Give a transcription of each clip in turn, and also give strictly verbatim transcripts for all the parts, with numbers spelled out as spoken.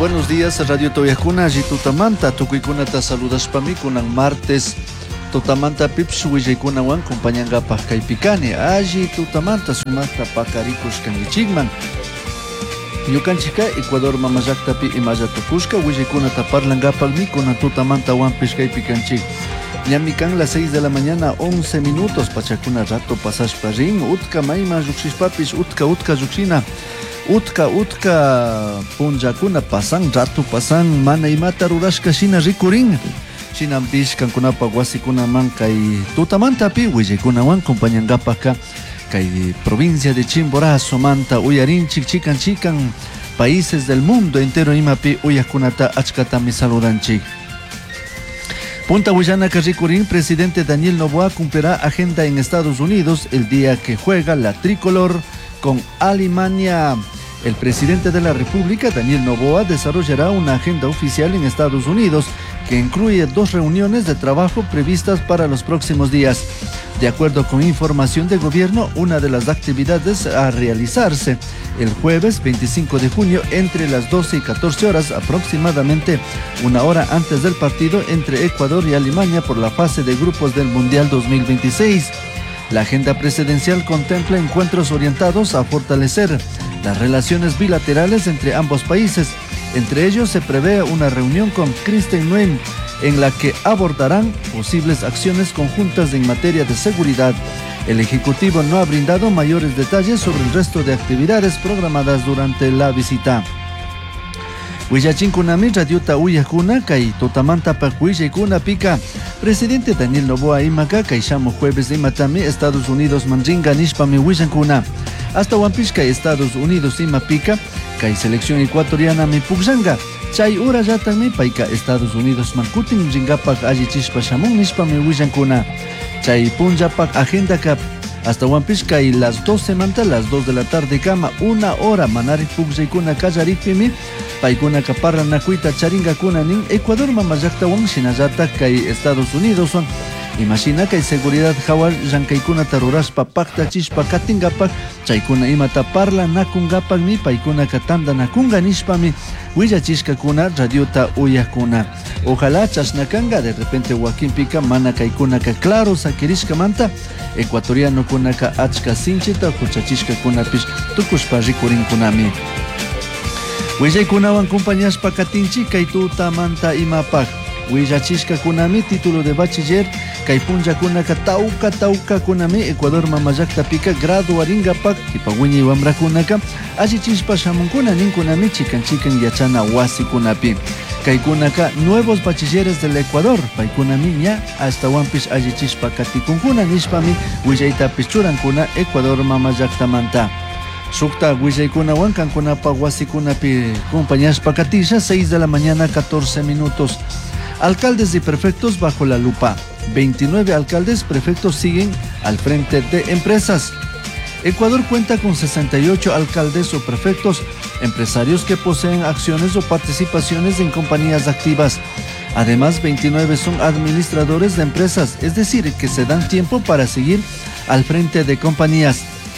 Buenos días, Radio Toyakuna, allí Tutamanta, Tukuikuna ta saludas para mí con martes. Totamanta pips wijaykuna wan compañanga pajkay pikani. Allí Tutamanta sumata pakarikush kangichigman. Yukanchika Ecuador mamallaktapi imaya tukushka wijaykuna ta parlangapagmi kuna Tutamanta wan pishkay pikanchik. Ñamikan las seis de la mañana, once minutos, pachakuna rato pasashpa rin, utka mayma lluksishpapish, utka utka lluksina. Utka utka punjakuna pasan rato pasan mana imata rurashka shina rikurin shinan pishkankunapa wasikunaman kay Tutamantapi willaykunawan compañankapaka kay provincia de Chimborazo manta uyarinchik chikan chikan países del mundo entero imapi uyakunata achkatami saludanchik. Punta Huillanaka rikurin, presidente Daniel Noboa cumplirá agenda en Estados Unidos el día que juega la tricolor con Alemania. El presidente de la República, Daniel Noboa, desarrollará una agenda oficial en Estados Unidos que incluye dos reuniones de trabajo previstas para los próximos días. De acuerdo con información de gobierno, una de las actividades a realizarse el jueves veinticinco de junio entre las doce y catorce horas, aproximadamente una hora antes del partido entre Ecuador y Alemania por la fase de grupos del Mundial dos mil veintiséis. La agenda presidencial contempla encuentros orientados a fortalecer las relaciones bilaterales entre ambos países. Entre ellos se prevé una reunión con Kristen Noem en la que abordarán posibles acciones conjuntas en materia de seguridad. El Ejecutivo no ha brindado mayores detalles sobre el resto de actividades programadas durante la visita. Huillachinkunami radiota uyakuna kay Tutamanta pa Huillaykuna pika. Presidente Daniel Noboa imaka kay shamo jueves de matami Estados Unidos mandringa nishpami Huillaykuna. Hasta Huampishka Estados Unidos ima pika kay selección ecuatoriana mi pugzanga. Chay ura yatami paika Estados Unidos mankutin ringapak allichishpa shamun nishpami Huillaykuna. Chay punjapak agenda kap. Hasta Huampishka y las dos semanas, las dos de la tarde cama, una hora manari pugzaykuna kallarikpimi. Paikuna kaparra nakuita charinga kunanin Ecuador mamayakta wan shinallata kay Estados Unidos wan imashina kay seguridad hawar llankaykuna tarurashpa pakta chishpa katingapak chaykuna imata parla nakungapak ni paikuna katanda nakunga nishpami willachishka kuna radiota uyakuna. Ojalá chashnakanga de repente wakinpika mana kaykuna ka claro sakirishka manta ecuatoriano kunaka achka sinchita kuchachishka kunapish tukushpa rikurinkunami. Willaykunawan compañashpa katinchi kay Tutamanta imapak. Willachishka kunami título de bachiller kay punjakunaka tauka tauka kunami Ecuador mamayakta pika grado aringapak ipawiñi wamrakunaka allichishpa shamunkuna ninkunami chikan chikan yachana wasi kunapi. Kaykunaka nuevos bachilleres del Ecuador paykunami ña hasta wampish allichishpa katikunkuna nishpami willaytapish churankuna Ecuador mamayaktamanta. Sukta Huillaykuna wan kankunapa wasikunapi compañashpa katisha, seis de la mañana, catorce minutos. Alcaldes y prefectos bajo la lupa. veintinueve alcaldes prefectos siguen al frente de empresas. Ecuador cuenta con sesenta y ocho alcaldes o prefectos, empresarios que poseen acciones o participaciones en compañías activas. Además, veintinueve son administradores de empresas, es decir, que se dan tiempo para seguir al frente de compañías.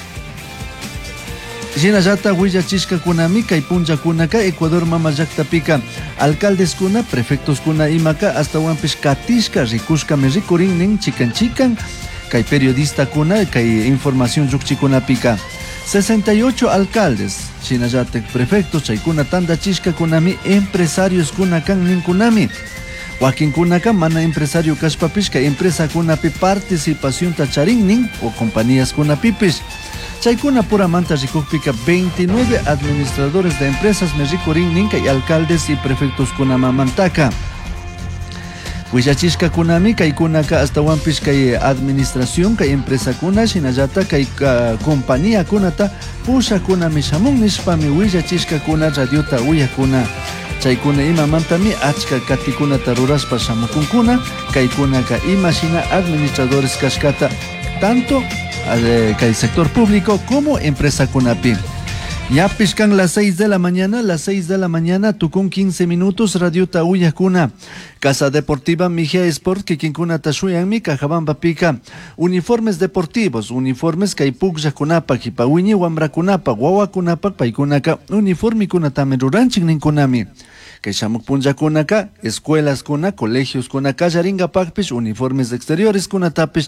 Shinallata willachishka kunami kay punjakunaka Ecuador mamayakta pika. Alcaldes kuna, prefectos kuna imaka hasta wampish katishka rikushka me rikurin nin chikan chikan kay periodista kuna kay información yukchikuna pika. sesenta y ocho alcaldes, shinallata prefectos chaykuna tanda chishka kunami empresarios kuna kan nin kunami. Wakin kunaka mana empresario kashpapish kay empresa kunapi participación tacharin nin o compañías kunapipish. Chaykuna pura manta rikukpika veintinueve administradores de empresas me rikurin ninka y alcaldes y prefectos kunama mantaka. Huillachishka kunami kaykunaka hasta wampish kay administración kay empresa kuna shinallata kay uh, compañía kunata pusha kunami shamun nishpami huillachishka kuna radiota uyakuna. Chaykuna ima mantami achka katikuna tarurashpa shamukunkuna kaykunaka ima shina administradores kashkata tanto kay sector público como empresa kunapi. Ya pescan las seis de la mañana, las seis de la mañana, Tucún quince minutos, Radio Tauyacuna. Casa Deportiva Mijia Sport, que quincuna tashuyanmi, Cajabamba pica. Uniformes deportivos, uniformes Caipuk Yakunapa, Jipawiñi, Wambrakunapa, Guawakunapa, Paikunaka, uniforme kunatame ruranchik ninkunami. Kaishamuk punjakunaka, escuelas kuna, colegios kunaka, yaringa pakpish, uniformes exteriores kunatapish,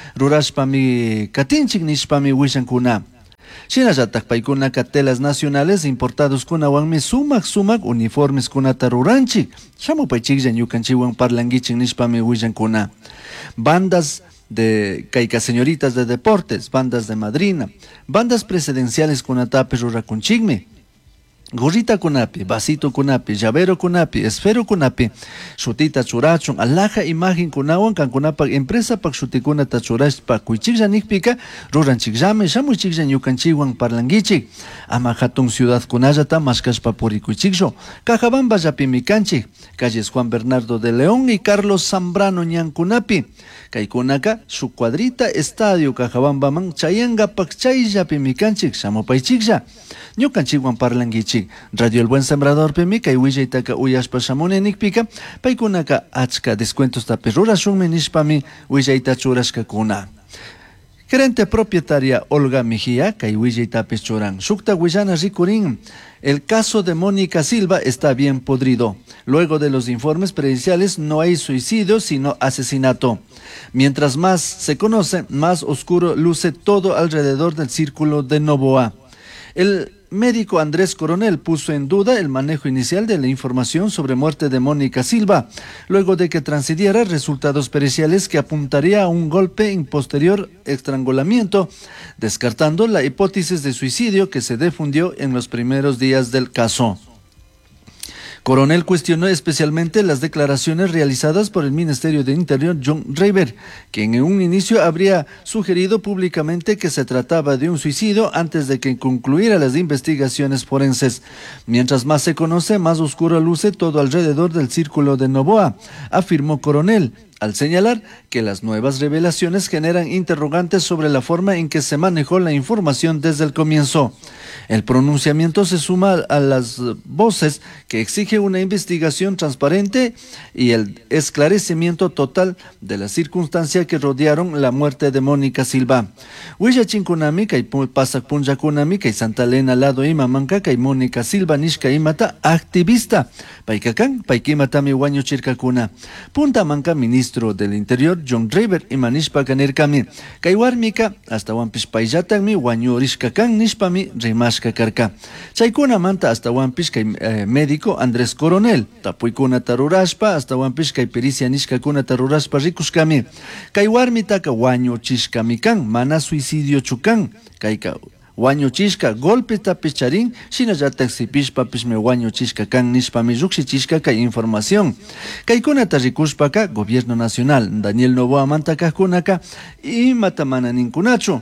rurashpami katinchik nishpami wishankuna. Shinallatak paikunaka telas nacionales importados kunawanmi sumak sumak uniformes kunata ruranchik. Shamupaychiklla ñukanchiwan parlanguichik nishpami willankuna. Bandas de caica señoritas de deportes, bandas de madrina, bandas presidenciales kunatapi rurakunchikmi. Gorrita kunapi, vasito kunapi, llavero kunapi, esfero kunapi, shutita churachun, alaja imagen kunawan kankunapak empresa pak shutikunata churashpa kuychiklla nikpika, ruranchikllami, shamuchiklla ñukanchiwan parlanguichik, ama hatun ciudad kunallata mashkashpa purikuychikcho, Cajabamba llapimi kanchik, calles Juan Bernardo de León y Carlos Zambrano ñankunapi, kaykunaka su cuadrita estadio Cajabambaman chayangapak chay llapimi kanchik, shamupaychiklla, ñukanchiwan parlanguichik. Radio El Buen Sembrador pemi kay willaitaka uyashpa shamunenikpika paykunaka achka descuentos tapi rurashunmi nishpami willaita churashkakuna. Gerente propietaria Olga Mejía kay willaitapis churan. Shukta willana rikurin. El caso de Mónica Silva está bien podrido. Luego de los informes periciales no hay suicidio sino asesinato. Mientras más se conoce, más oscuro luce todo alrededor del círculo de Novoa. El médico Andrés Coronel puso en duda el manejo inicial de la información sobre muerte de Mónica Silva, luego de que transitiera resultados periciales que apuntaría a un golpe en posterior estrangulamiento, descartando la hipótesis de suicidio que se difundió en los primeros días del caso. Coronel cuestionó especialmente las declaraciones realizadas por el Ministerio de Interior John Reiber, quien en un inicio habría sugerido públicamente que se trataba de un suicidio antes de que concluyera las investigaciones forenses. Mientras más se conoce, más oscuro luce todo alrededor del círculo de Novoa, afirmó Coronel, al señalar que las nuevas revelaciones generan interrogantes sobre la forma en que se manejó la información desde el comienzo. El pronunciamiento se suma a las voces que exige una investigación transparente y el esclarecimiento total de las circunstancias que rodearon la muerte de Mónica Silva. Huillachinkunami, kay pasak punjakunami, kay Santa Elena lado imamanka, kay Mónica Silva nishka imata activista. Paikakan, paikimatami waño chirkakuna. Punta manka ministro del Interior John Reiber imanishpa kanerkami. Kay warmika hasta wampish payllatanmi waño rishkakan nishpami rimash Karka. Chaykuna manta hasta wampish kay eh, médico Andrés Coronel, tapuykuna tarurashpa hasta wampish kay pericia nishkakuna tarurashpa rikushkami. Kay warmitaka waño chishkami kan, mana suicidio chukan, kayka waño chishka golpe tapicharin, shinallatak sipishpa pishme waño chishka kan nishpami rukshichishka kay información. Kaykuna tarikushpaka Gobierno Nacional, Daniel Novoa mantakajkunaka y matamana ninkunachu.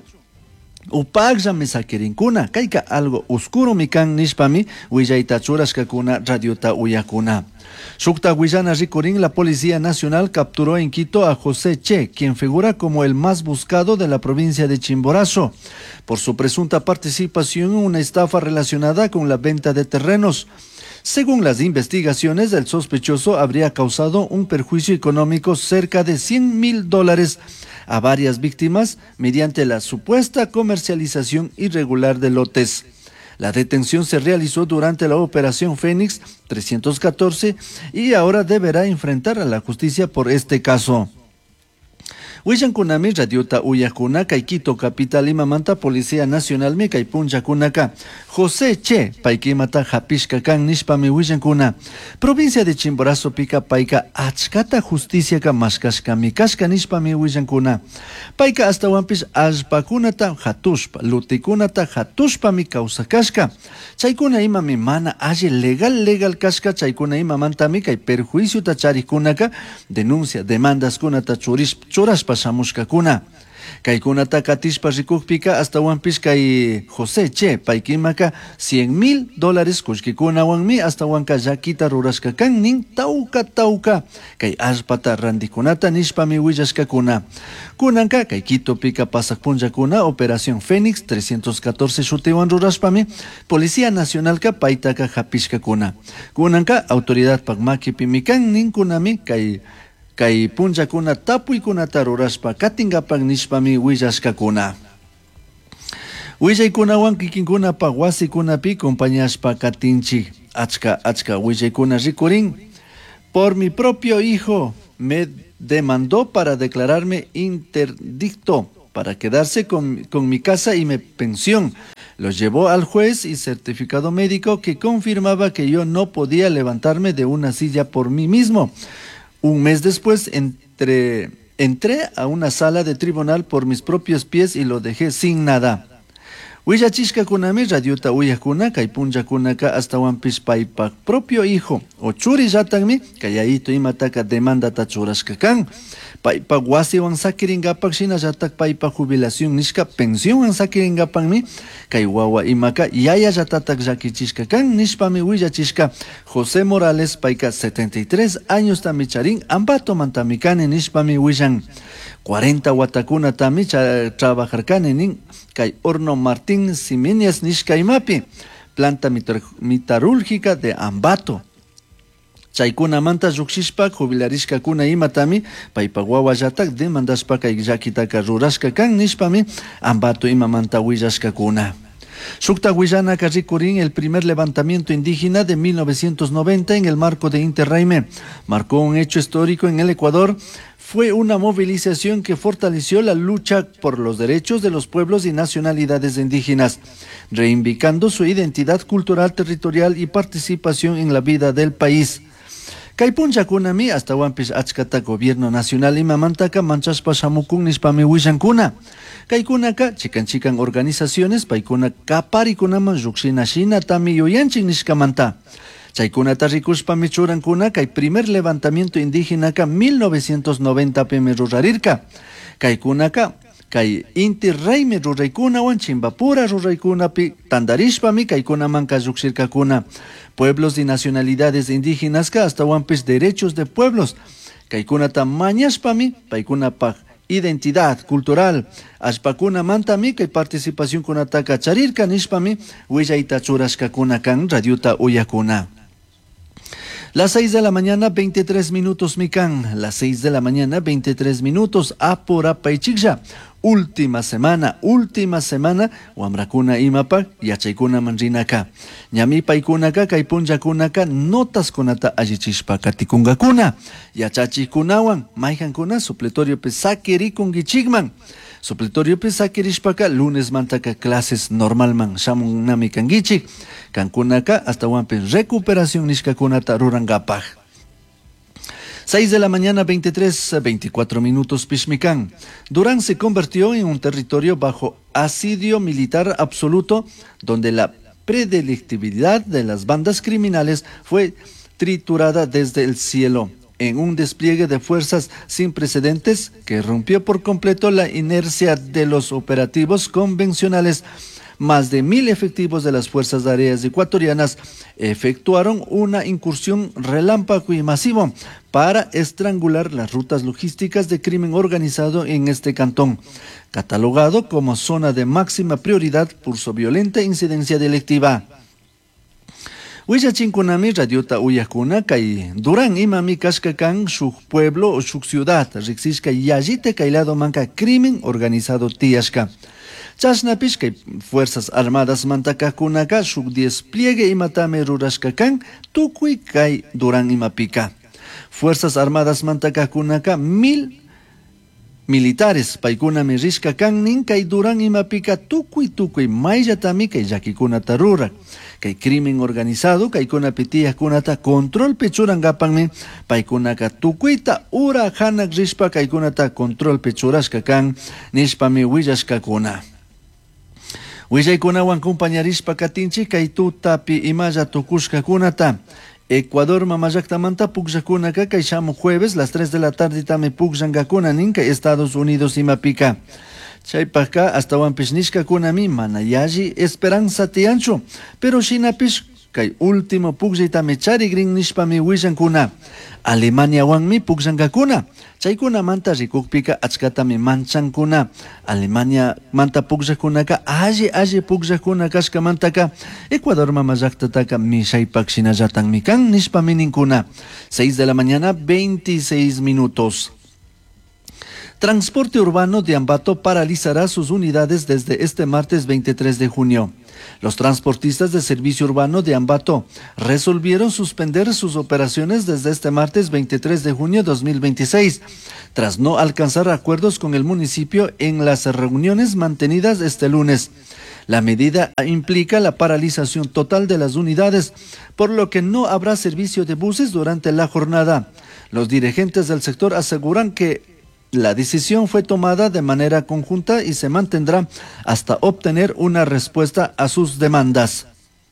Upagja misakirinkuna, kayka algo oscuro mikan nishpami, willaita churashkakuna radiota uyakuna. Shukta Guillana Ricorín, la Policía Nacional capturó en Quito a José Che, quien figura como el más buscado de la provincia de Chimborazo, por su presunta participación en una estafa relacionada con la venta de terrenos. Según las investigaciones, el sospechoso habría causado un perjuicio económico cerca de cien mil dólares a varias víctimas mediante la supuesta comercialización irregular de lotes. La detención se realizó durante la Operación Fénix trescientos catorce y ahora deberá enfrentar a la justicia por este caso. Huillankunami radiota uyakuna kay Quito capital imamanta Policía Nacional mi kay punchakunaka José Che paikimata hapishka kan nishpami huillankuna provincia de Chimborazo pika paika achkata justicia ka mashkashka mikashka nishpami huillankuna paika hasta wampish allpakunata hatushpa lutikunata hatushpa mi kausakashka chaykuna imami mana alli legal legal kashka chaykuna imamantami kay perjuicio ta charikunaka denuncia demandas kunata churish churashpa shamushkakuna. Kaikunata katishpa rikukpika hasta wanpish kay José Che paikimaka cien mil dólares kushkikuna wanmi hasta wanka yakita rurashka kan nin tauka tauka kay ashpata randikunata nishpami willashkakuna. Kunanka kay Quito pika pasakpunjakuna Operación Fénix trescientos catorce shutiwan rurashpami Policía Nacional ka paitaka hapishkakuna. Kunanka autoridad pagmaki pimikan nin kunami kay kay punjakuna tapuykunata rurashpa katingapan nishpami willashkakuna. Willaykunawan kikinkunapa wasikunapi compañashpa katinchi achka achka willaykuna rikurin. Por mi propio hijo me demandó para declararme interdicto para quedarse con, con mi casa y mi pensión. Lo llevó al juez y certificado médico que confirmaba que yo no podía levantarme de una silla por mí mismo. Un mes después entré, entré a una sala de tribunal por mis propios pies y lo dejé sin nada. Willachishka kunami radiota uyakuna kay punjakunaka hasta wampish paypak propio hijo o churi llatanmi kayayito imataka demanda tachurashka kan. Paypak wasiwan sakiringapak shina llatak paypak jubilación nishka pensión sakiringapanmi kay wawa imaka yaya llatatak llakichishka kan nishpami willachishka José Morales payka setenta y tres años tamicharin Ambato mantamikane nishpami willan. cuarenta watakuna tami trabajarkane nin kay Horno Martín Siminias nishkaymapi planta metalúrgica de Ambato. Chaykuna manta llukshishpa jubilarishkakuna imatami paypak wawa llatak demandashpa kay llakitaka rurashka kan nishpami Ambato imamanta willashkakuna. Shukta Huillanaka rikurin el primer levantamiento indígena de mil novecientos noventa en el marco de Interraime. Marcó un hecho histórico en el Ecuador. Fue una movilización que fortaleció la lucha por los derechos de los pueblos y nacionalidades indígenas, reivindicando su identidad cultural, territorial y participación en la vida del país. Kaypunchakunami hasta wampish achkata gobierno nacional imamantaka manchashpa shamukun nishpami wishankuna. Kaykunaka chikan chikan organizaciones paykuna kaparikunaman llukshinashina tami yuyanchin nishkamanta. Chaykunata rikushpami churankuna kay primer levantamiento indígena ka mil novecientos noventa pimi rurarirka. Kaykunaka kay inti raymi ruraykunawan chimbapura ruraykunapi tandarishpami kaykunamanka llukshirkakuna. Pueblos y nacionalidades indígenas ka hasta wampish derechos de pueblos. Kaykunata mañashpami paykunapaj identidad cultural. Ashpakuna mantami kay participación kunataka charirka nishpami willayta churashkakuna kan radiota uyakuna. Las seis de la mañana, veintitrés minutos mikan. Las seis de la mañana, veintitrés minutos. Apura paichikja. Última semana, última semana. Wamrakuna imapak, yachaykuna manrinaka. Ñami paikunaka, kaypunjakunaka, notas kunata allichishpa katikungakuna. Yachachikunawan, mayjankuna, supletorio pesakiri kungichigman. Supletorio pesakirishpaka, lunes mantaka clases normalman. Shamun nami kangichik. Kankunaka hasta wampen recuperación nishkakunata rurangapaj. seis de la mañana, veintitrés, veinticuatro minutos Pishmikan. Durán se convirtió en un territorio bajo asidio militar absoluto, donde la predilectibilidad de las bandas criminales fue triturada desde el cielo, en un despliegue de fuerzas sin precedentes que rompió por completo la inercia de los operativos convencionales. Más de mil efectivos de las Fuerzas Aéreas ecuatorianas efectuaron una incursión relámpago y masivo para estrangular las rutas logísticas de crimen organizado en este cantón, catalogado como zona de máxima prioridad por su violenta incidencia delictiva. Huillachinkunami radiota uyakuna kay Durán imami kashkakan shuk pueblo o shuk ciudad rixishka yallite kaylado manka crimen organizado tiashka. Chasnapish kay Fuerzas Armadas mantakakunaka shuk despliegue imatame rurashkakan tukuy kay Durán imapika. Fuerzas Armadas mantakakunaka mil militares paykunami rishkakan nin kay Durán imapika tukuy tukuy mayllatami kay llakikunata rurak. Kay crimen organizado kaykunapi tiyaqkunata control pechurangapanmi paykunaka tukuyta ura hanak rishpa kaykunata control pechurashka kan nishpami willashkakuna. Willaykunawan compañarishpa katinchi kay tutapi imalla tukushkakunata. Ecuador mamallaktamanta pukllakunaka kay shamuq jueves las tres de la tarde tami pukllanqakuna nin kay Estados Unidos imapika. Chaypaka hasta wanpish nishkakunami mana yalli esperanza tianchu, pero shinapish kay último pugllaytami charigrin nishpami willankuna. Alemania wanmi pugllankakuna. Chaykuna manta rikukpika achkatami manchankuna. Alemania manta pugllakunaka alli alli pugllakuna kashkamantaka Ecuador mama llaqtataka mishaypak shinallatanmi kan nishpami ninkuna. seis de la mañana, veintiséis minutos. Transporte urbano de Ambato paralizará sus unidades desde este martes veintitrés de junio. Los transportistas de servicio urbano de Ambato resolvieron suspender sus operaciones desde este martes veintitrés de junio de dos mil veintiséis, tras no alcanzar acuerdos con el municipio en las reuniones mantenidas este lunes. La medida implica la paralización total de las unidades, por lo que no habrá servicio de buses durante la jornada. Los dirigentes del sector aseguran que la decisión fue tomada de manera conjunta y se mantendrá hasta obtener una respuesta a sus demandas.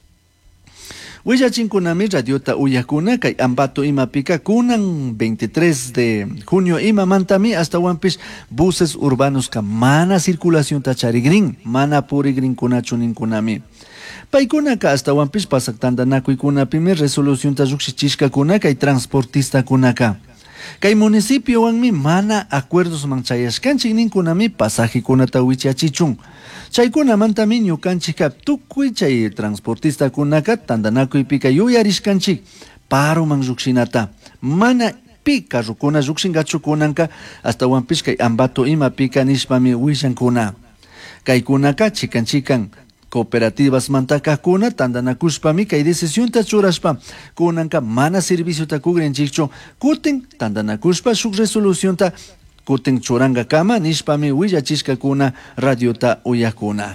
Willachinkunami radiota uyakuna kay Ambato imapika kunan veintitrés de junio imamantami hasta Wampish buses urbanos ka mana circulación tacharigrin, mana purigrin kunachu ninkunami. Paikuna ka hasta Wampish pasaktandanakuy kunapimi resolución tajuxichishka kuna kay transportista kunaka. Kay municipio wanmi mana acuerdos manchayashkanchik ninkunami pasaje kunata wichachichun. Chaykuna mantami ñukanchika tukuy chay transportista kunaka tandanakuypika yuyarishkanchik paro man llukshinata. Mana pi carrukuna llukshingachu kunanka hasta Wampish kay Ambato imapika nishpami wishankuna. Kaykunaka chikanchikan cooperativas mantakakuna tandanakushpami kay decisión tachurashpa kunanka mana servicio ta kugrinchikchu kuten tandanakushpa shuk resolución ta kuten churanga kama nishpami willachishkakuna radiota uyakuna.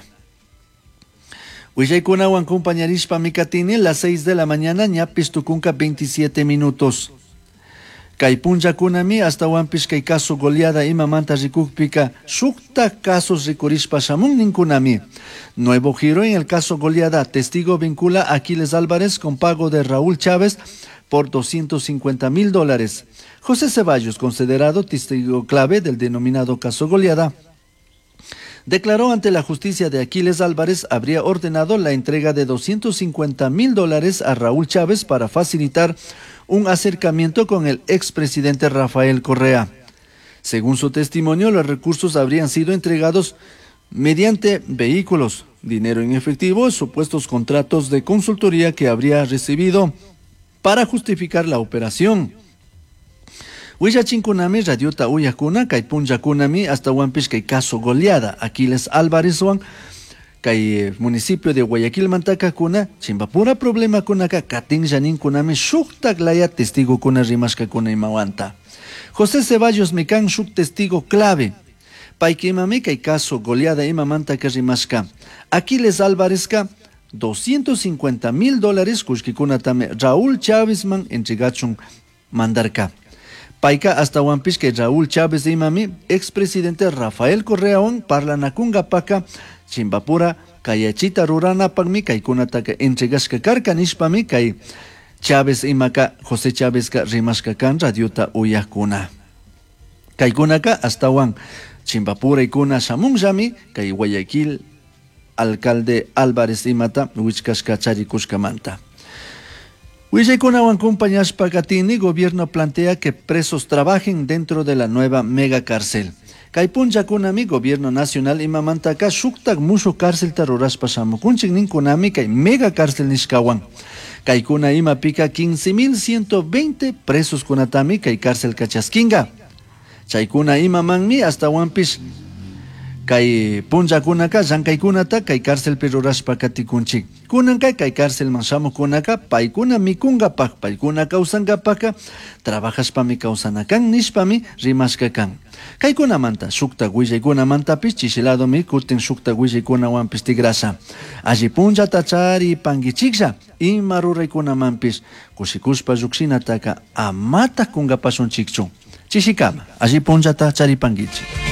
Willaykunawan compañerishpami katini las seis de la mañana ñapis tukunka veintisiete minutos. Kay punchakunami hasta Wampish kay caso goleada imamanta rikukpika shukta casos rikurishpa shamun ninkunami. Nuevo giro en el caso goleada. Testigo vincula a Aquiles Álvarez con pago de Raúl Chávez por doscientos cincuenta mil dólares. José Ceballos, considerado testigo clave del denominado caso goleada, declaró ante la justicia de Aquiles Álvarez habría ordenado la entrega de doscientos cincuenta mil dólares a Raúl Chávez para facilitar un acercamiento con el expresidente Rafael Correa. Según su testimonio, los recursos habrían sido entregados mediante vehículos, dinero en efectivo, supuestos contratos de consultoría que habría recibido para justificar la operación. Willachinkunami radiota uyakuna kay punchakunami hasta Wampish kay caso goleada Aquiles Álvarez wan kay municipio de Guayaquil mantakakuna chimbapura problema kunaka katin janinkunami shuktak laya testigo kuna rimashkakuna imawanta. José Ceballos mikan shuk testigo clave paykimami kay caso goleada imamanta que rimashka. Aquiles Álvarez ka doscientos cincuenta mil dólares kushkikunatame Raúl Chávez man entregachun mandarka. Paika hasta Wampish que Raúl Chávez de imami, expresidente Rafael Correa on parlanakunga paka chimbapura kayachita rurana pagmi kaykunataka entregashka karka nishpami kay Chávez imaka José Chávez ka rimashka kan radiota uyakuna. Kaykunaka hasta wan chimbapura ikuna shamunjami kay Guayaquil alcalde Álvarez imata wichkashka charikushkamanta. Willaykunawan compañashpa katini, gobierno plantea que presos trabajen dentro de la nueva mega cárcel. Kay punchakunami gobierno nacional imamantaka shuktak mushu cárcel tarurashpa shamukunchik ninkunami kay mega cárcel nishkawan. Kaykuna imapika quince mil ciento veinte presos kunatami kay cárcel kachaskinga. Chaykuna imamanmi hasta Wampish kay punchakunaka llankaykunata kay cárcel pirurashpa katikunchik. Kunanka kay cárcel man shamukunaka paykuna mikungapak paykuna kawsankapaka trabajashpami kawsanakan nishpami rimashkakan. Kaykunamanta shukta willaykunamantapish chishiladomi kutin shukta willaykunawanpish tigrasha. Alli punchata chari pangichiklla ima ruraykunamanpish kushikushpa llukshinataka amata kungapashunchikchu. Chishikama alli punchata chari pangichik.